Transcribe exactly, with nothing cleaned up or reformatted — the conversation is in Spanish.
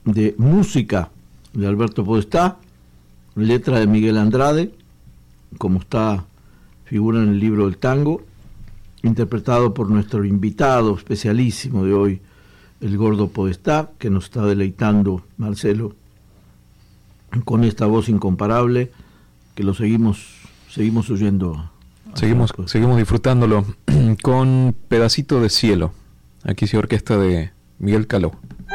de música de Alberto Podestá, letra de Miguel Andrade, como está, figura en el libro del tango, interpretado por nuestro invitado especialísimo de hoy, el Gordo Podestá, que nos está deleitando, Marcelo, con esta voz incomparable, que lo seguimos, seguimos oyendo. Seguimos, seguimos disfrutándolo con Pedacito de Cielo. Aquí se orquesta de Miguel Caló.